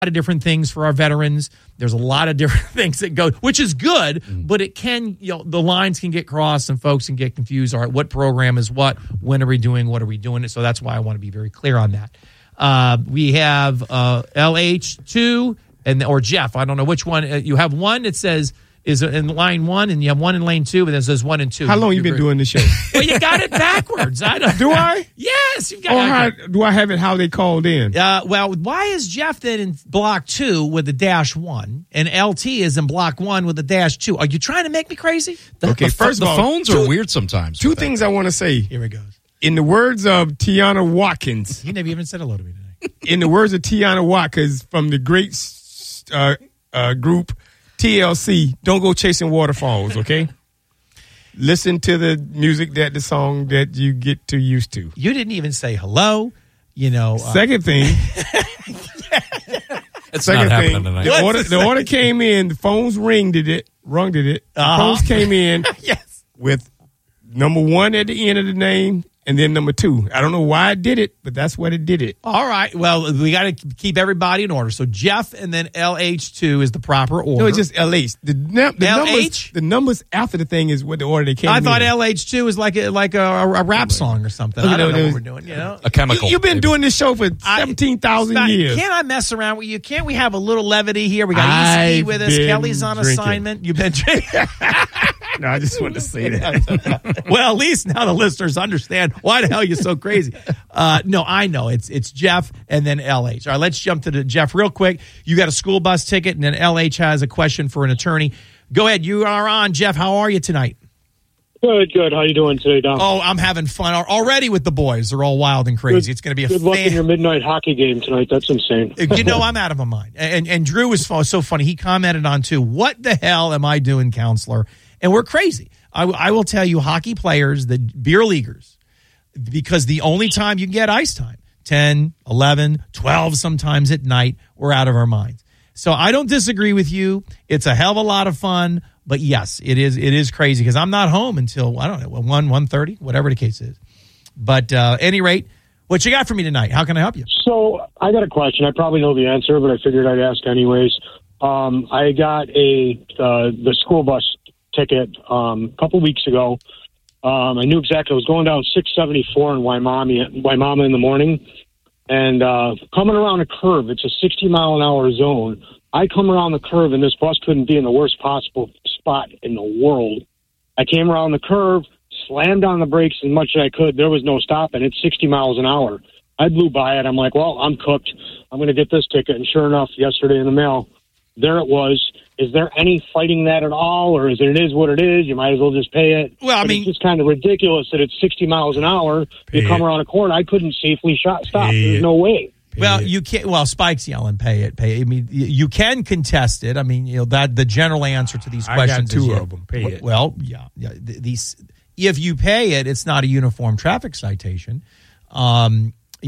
of different things for our veterans. There's a lot of different things that go, which is good, but it can, the lines can get crossed and folks can get confused. All right, what program is what? When are we doing? What are we doing? So that's why I want to be very clear on that. We have LH2 or Jeff. I don't know which one. You have one that says is in line 1, and you have one in lane 2, but then it says 1 and 2. How long you been doing this show? Well, you got it backwards. I don't. Do I? Yes, you've got it. Do I have it how they called in? Well, why is Jeff then in block 2 with the -1 and LT is in block 1 with the -2? Are you trying to make me crazy? Okay, first of all, the phones are weird sometimes. Two things I want to say. Here it goes. In the words of Tiana Watkins. He never even said hello to me today. In the words of Tiana Watkins from the great group TLC, don't go chasing waterfalls, okay? Listen to the music the song that you get too used to. You didn't even say hello, Second thing. It's not happening tonight. The order came in, the phones rung did it. The phones came in yes. with number 1 at the end of the name and then number 2. I don't know why it did it, but that's what it did it. All right. Well, we got to keep everybody in order. So Jeff and then LH2 is the proper order. No, it's just LH. The numbers after the thing is what the order they came in. I thought LH2 is like a rap song or something. I don't know what we're doing, A chemical. You've been doing this show for 17,000 years. Can't I mess around with you? Can't we have a little levity here? We got EC with us. Kelly's on assignment. You've been drinking. No, I just wanted to say that. Well, at least now the listeners understand why the hell you're so crazy. No, I know. It's Jeff and then LH. All right, let's jump to Jeff real quick. You got a school bus ticket, and then LH has a question for an attorney. Go ahead. You are on, Jeff. How are you tonight? Good. How you doing today, Dom? Oh, I'm having fun already with the boys. They're all wild and crazy. It's going to be good luck in your midnight hockey game tonight. That's insane. I'm out of my mind. And Drew was so funny. He commented on, too, what the hell am I doing, counselor? And we're crazy. I will tell you, hockey players, the beer leaguers, because the only time you can get ice time, 10, 11, 12 sometimes at night, we're out of our minds. So I don't disagree with you. It's a hell of a lot of fun. But, yes, it is crazy because I'm not home until, 1:30, whatever the case is. But at any rate, what you got for me tonight? How can I help you? So I got a question. I probably know the answer, but I figured I'd ask anyways. I got the school bus ticket a couple weeks ago. I knew exactly. I was going down 674 in Waimama in the morning, and coming around a curve. It's a 60-mile-an-hour zone. I come around the curve, and this bus couldn't be in the worst possible spot in the world. I came around the curve, slammed on the brakes as much as I could. There was no stopping. It's 60 miles an hour. I blew by it. I'm like, well, I'm cooked. I'm going to get this ticket. And sure enough, yesterday in the mail, there it was. Is there any fighting that at all, or it is what it is? You might as well just pay it. Well, it's just kind of ridiculous that it's 60 miles an hour. You come around a corner. I couldn't safely stop. There's no way. Well, you can't. Well, Spike's yelling, "Pay it, pay it." I mean, you can contest it. I mean, that the general answer to these questions is two of them. Pay it. Well, yeah. These, if you pay it, it's not a uniform traffic citation. But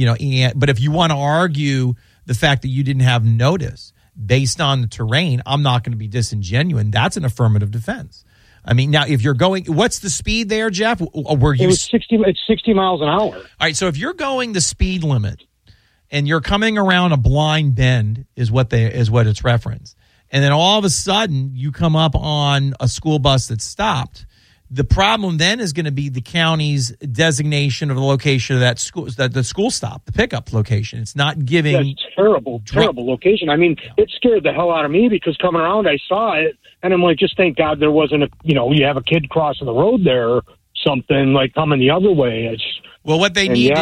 if you want to argue the fact that you didn't have notice based on the terrain, I'm not going to be disingenuous. That's an affirmative defense. I mean, now if you're going, what's the speed there, Jeff? It was 60. It's 60 miles an hour. All right. So if you're going the speed limit, and you're coming around a blind bend is what it's referenced. And then all of a sudden you come up on a school bus that's stopped. The problem then is going to be the county's designation of the location of that school, the school stop, the pickup location. It's not giving. That's terrible location. I mean, it scared the hell out of me because coming around, I saw it and I'm like, just thank God there wasn't you have a kid crossing the road there or something like coming the other way. Well, what they need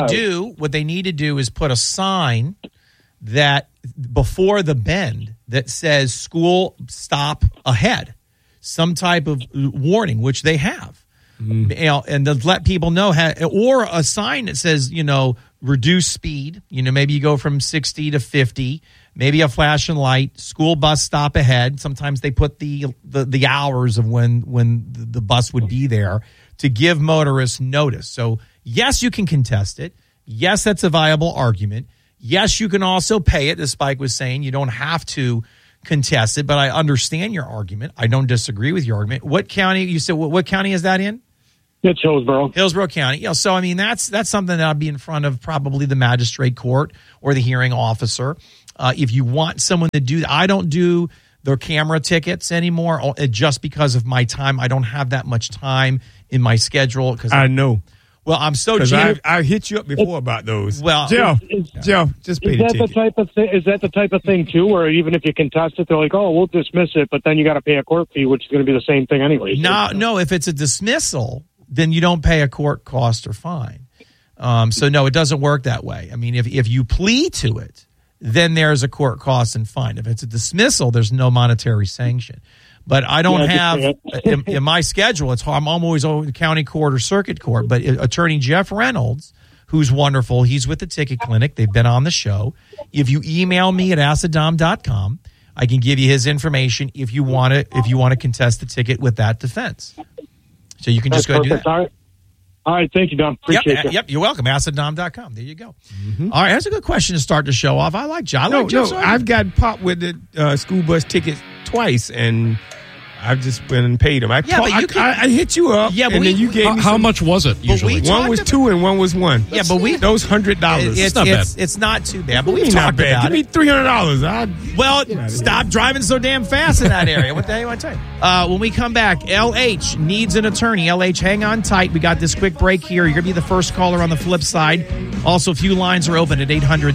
to do is put a sign that before the bend that says school stop ahead, some type of warning, which they have, and to let people know, or a sign that says, reduce speed. Maybe you go from 60 to 50, maybe a flashing light, school bus stop ahead. Sometimes they put the hours of when the bus would be there to give motorists notice. So yes, you can contest it. Yes, that's a viable argument. Yes, you can also pay it, as Spike was saying. You don't have to contest it, but I understand your argument. I don't disagree with your argument. What county, you said, what county is that in? It's Hillsborough. Hillsborough County. So, I mean, that's something that I'll be in front of probably the magistrate court or the hearing officer. If you want someone to do that, I don't do their camera tickets anymore just because of my time. I don't have that much time in my schedule. I know. Well, I'm so I hit you up before about those. Well, Jeff, just pay the ticket. Is that the type of thing too, where even if you contest it, they're like, "Oh, we'll dismiss it," but then you got to pay a court fee, which is going to be the same thing anyway. No. If it's a dismissal, then you don't pay a court cost or fine. So no, it doesn't work that way. I mean, if you plead to it, then there's a court cost and fine. If it's a dismissal, there's no monetary sanction. But I don't have in my schedule. It's I'm always over the county court or circuit court. But Attorney Jeff Reynolds, who's wonderful, he's with the Ticket Clinic. They've been on the show. If you email me at asadom.com, I can give you his information if you want to contest the ticket with that defense. So you can just go do that. All right, thank you, Dom. Appreciate it. Yep, you're welcome. asadom.com. There you go. Mm-hmm. All right, that's a good question to start the show off. I like John. I've got popped with the school bus tickets twice, and I've just been and paid them. I hit you up, and then you gave me how much was it usually? One was $2 and one was $1. Yeah, but those $100. It's not bad. It's not too bad. But we talked about it. Give me $300. Well, stop driving so damn fast in that area. What the hell you want to tell you? When we come back, LH needs an attorney. LH, hang on tight. We got this quick break here. You're going to be the first caller on the flip side. Also, a few lines are open at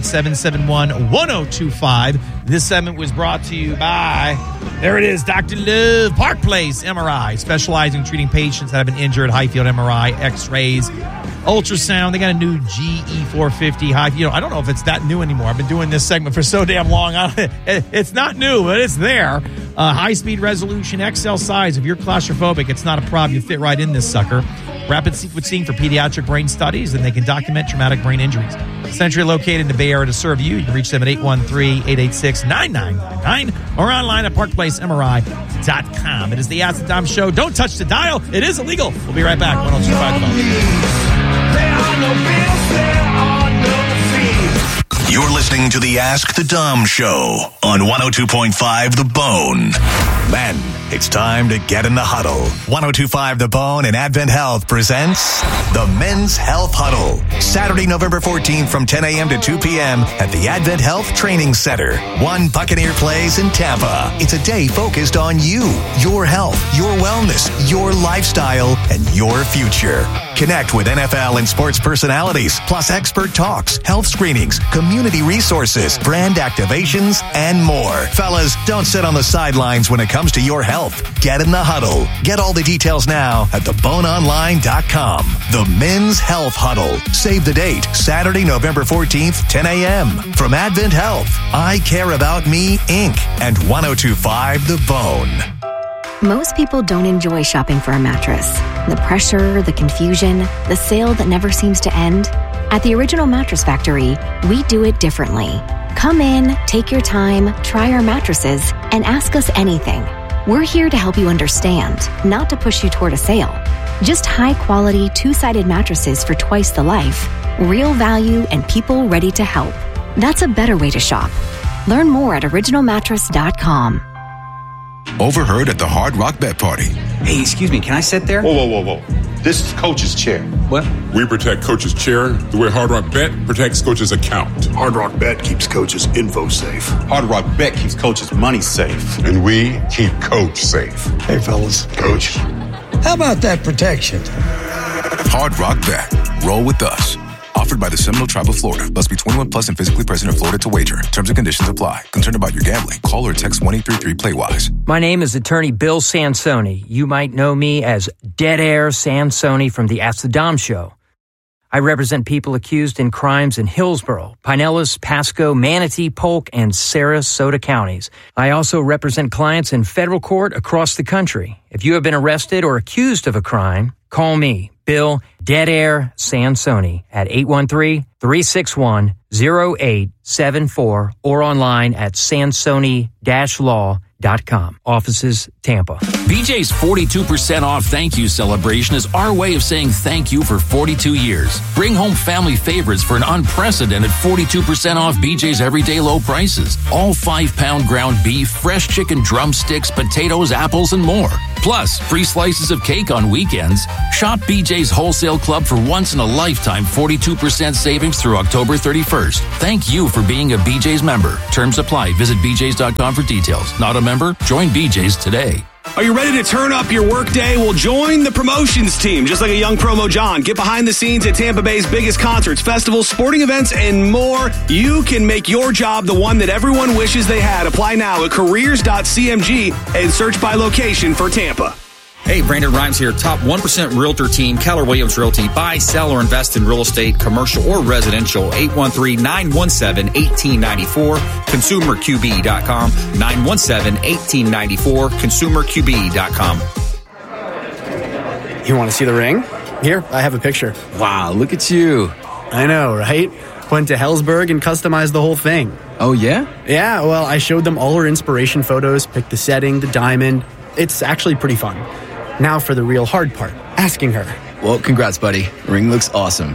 800-771-1025. This segment was brought to you by, there it is, Dr. Love, Park Place MRI, specializing in treating patients that have been injured, high-field MRI, x-rays, ultrasound. They got a new GE450 high. I don't know if it's that new anymore. I've been doing this segment for so damn long. It's not new, but it's there. High-speed resolution, XL size. If you're claustrophobic, it's not a problem. You fit right in this sucker. Rapid sequencing for pediatric brain studies, and they can document traumatic brain injuries. Century located in the Bay Area to serve you. You can reach them at 813-886-9999 or online at parkplacemri.com. It is the Ask the Dom Show. Don't touch the dial. It is illegal. We'll be right back. 1025 The Bone. There are no bills, there are no fees. You're listening to the Ask the Dom Show on 102.5 The Bone. Men, it's time to get in the huddle. 102.5 The Bone and Advent Health presents the Men's Health Huddle. Saturday, November 14th from 10 a.m. to 2 p.m. at the Advent Health Training Center, 1 Buccaneer Place in Tampa. It's a day focused on you, your health, your wellness, your lifestyle, and your future. Connect with NFL and sports personalities, plus expert talks, health screenings, community resources, brand activations, and more. Fellas, don't sit on the sidelines when it comes to your health. Get in the huddle. Get all the details now at theboneonline.com. The Men's Health Huddle. Save the date, Saturday, November 14th, 10 a.m. From Advent Health, I Care About Me, Inc. and 102.5 The Bone. Most people don't enjoy shopping for a mattress. The pressure, the confusion, the sale that never seems to end. At the Original Mattress Factory, we do it differently. Come in, take your time, try our mattresses, and ask us anything. We're here to help you understand, not to push you toward a sale. Just high-quality, two-sided mattresses for twice the life, real value, and people ready to help. That's a better way to shop. Learn more at originalmattress.com. Overheard at the Hard Rock Bet Party. Hey, excuse me, can I sit there? Whoa. This is Coach's chair. What? We protect Coach's chair the way Hard Rock Bet protects Coach's account. Hard Rock Bet keeps Coach's info safe. Hard Rock Bet keeps Coach's money safe. And we keep Coach safe. Hey, fellas. Coach. How about that protection? Hard Rock Bet. Roll with us. Offered by the Seminole Tribe of Florida. Must be 21 plus and physically present in Florida to wager. Terms and conditions apply. Concerned about your gambling? Call or text 1-833-PLAY-WISE. My name is attorney Bill Sansoni. You might know me as Dead Air Sansoni from the Ask the Dom Show. I represent people accused in crimes in Hillsborough, Pinellas, Pasco, Manatee, Polk, and Sarasota counties. I also represent clients in federal court across the country. If you have been arrested or accused of a crime, call me, Bill Dead Air Sansoni, at 813-361-0874 or online at sansoni-law.com. Offices, Tampa. BJ's 42% off thank you celebration is our way of saying thank you for 42 years. Bring home family favorites for an unprecedented 42% off BJ's everyday low prices. All 5-pound ground beef, fresh chicken drumsticks, potatoes, apples, and more. Plus, free slices of cake on weekends. Shop BJ's Wholesale Club for once-in-a-lifetime 42% savings through October 31st. Thank you for being a BJ's member. Terms apply. Visit bjs.com for details. Not a member? Join BJ's today. Are you ready to turn up your workday? Well, join the promotions team. Just like a young promo John, get behind the scenes at Tampa Bay's biggest concerts, festivals, sporting events, and more. You can make your job the one that everyone wishes they had. Apply now at careers.cmg and search by location for Tampa. Hey, Brandon Rhymes here, top 1% realtor team, Keller Williams Realty. Buy, sell, or invest in real estate, commercial or residential. 813-917-1894, consumerqb.com, 917-1894, consumerqb.com. You want to see the ring? Here, I have a picture. Wow, look at you. I know, right? Went to Hellsberg and customized the whole thing. Oh, yeah? Yeah, well, I showed them all her inspiration photos, picked the setting, the diamond. It's actually pretty fun. Now for the real hard part, asking her. Well, congrats, buddy. Ring looks awesome.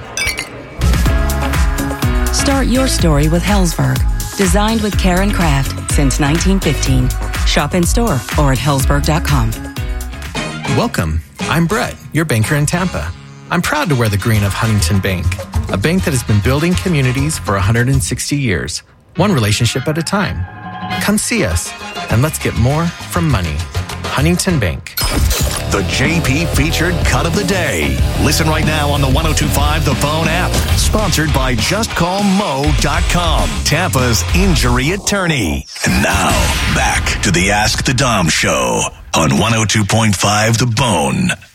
Start your story with Hellsberg. Designed with care and craft since 1915. Shop in store or at hellsberg.com. Welcome. I'm Brett, your banker in Tampa. I'm proud to wear the green of Huntington Bank, a bank that has been building communities for 160 years, one relationship at a time. Come see us, and let's get more from money. Huntington Bank. The JP featured cut of the day. Listen right now on the 102.5 The Bone app. Sponsored by JustCallMo.com, Tampa's injury attorney. And now, back to the Ask the Dom Show on 102.5 The Bone.